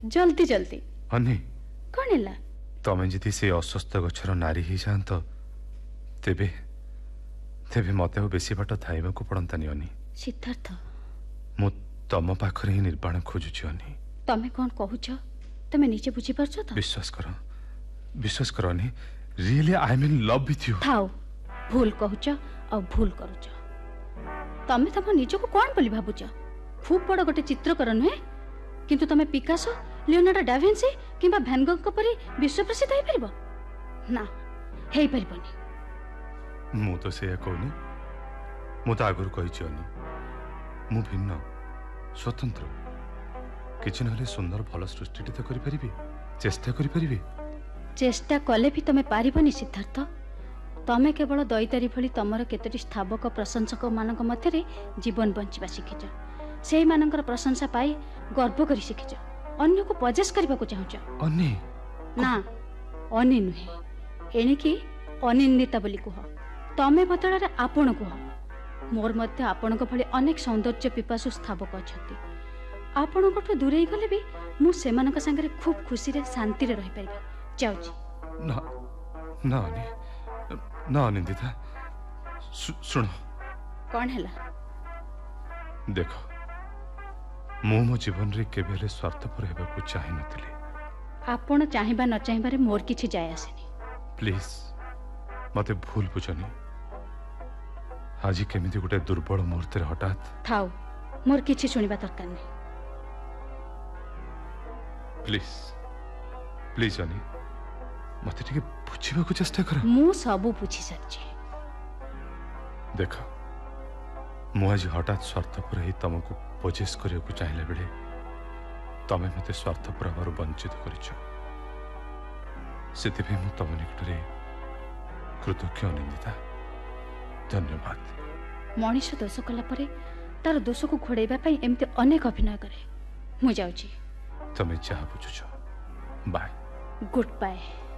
जल्दी जल्दी अनी कौन है तमें जी से अस्वस्थ गचर नारी ही जात तेबे तेबे मत बेसी बाट थाइबा को पड़तानी अनी। सिद्धार्थ मु तम पाखरे ही निर्वाण खोजुची अनी। तमे कौन कहूछ तमे नीचे बुझी पारछ त? विश्वास कर अनी really I am in love with you. थाओ भूल कहूछ आ भूल करूछ। तमे तम निजको कौन बोली भाबुछ? खूब बड़ गोटे चित्रकर नुहे किंतु तमे पिकासो लियोनार्डो डा विंची किंबा वैन गॉग परी विश्व प्रसिद्ध हे परिबो ना हे परिबोनी। मु तो से कहूनी मु तो आगुर कहिछि अनी मु भिन्न स्वतंत्र किछि नहले सुंदर भल सृष्टिटी तो करि परिबी चेष्टा करि परिबी। चेष्टा कले भी तमे पारिबोनी सिद्धार्थ। तमे केवल दैतारी भली तमर केतोटी स्थावक प्रशंसक मानक मध्यरे जीवन बंचिबा शिखिछ। सेही मानकर प्रशंसा पाई गर्व करी शिखिछ। अन्य को पजेस करबा को चाहछ अनी ना अनी नुहे एणिकी अनिंदिता बोली कुह। तमे बदଳରେ आपण कुह। मोर मध्य आपणक भली अनेक सौंदर्य पिपासु स्थावक अछंती। आपणकठु दूरेई गले भी मु सेमानक संगे खूब खुशी रे शांति रे रहि परिबे चाउची। ना ना अनी ना अनिंदिता सुनो कौन हैला देख मु मो जीवन रे केबेले स्वार्थपर हेबाकू चाहि नथिले। आपण चाहिबा न चाहिबारे मोर किछि जाय आसेनी। प्लीज मते भूल बुझनी। आज केमिति गोटे दुर्बल मुहूर्त रे हठात थाओ मोर किछि सुनिबा दरकार नै। प्लीज प्लीज अनी मते टिके बुझिबा को चेष्टा कर। मु सबु बुझी सच्ची। देख मु आज हठात स्वार्थपर ही तुमको पजेस करिया को चाहिला बेले तमे मते स्वार्थपर हबार वंचित करिछ। सेति मु तम निकटरे कृतज्ञ अनिंदिता धन्यवाद। मनीष दोष कला परे तार दोष को घोड़ाइबा पई एमते अनेक अभिनय करे। मु जाउची। तमे चाह बुझुछ। बाय। Good bye.